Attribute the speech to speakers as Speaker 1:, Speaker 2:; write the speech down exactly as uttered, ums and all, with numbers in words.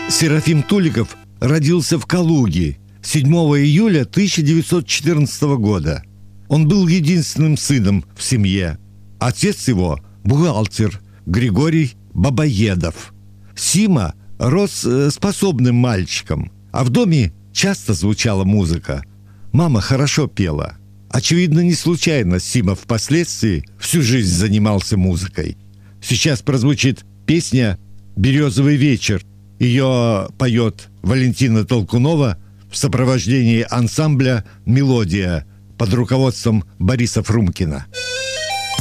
Speaker 1: Серафим Туликов родился в Калуге седьмого июля тысяча девятьсот четырнадцатого года. Он был единственным сыном в семье. Отец его – бухгалтер Григорий Бабоедов. Сима рос способным мальчиком, а в доме часто звучала музыка. Мама хорошо пела. Очевидно, не случайно Сима впоследствии всю жизнь занимался музыкой. Сейчас прозвучит песня «Березовый вечер». Ее поет Валентина Толкунова в сопровождении ансамбля «Мелодия» под руководством Бориса Фрумкина.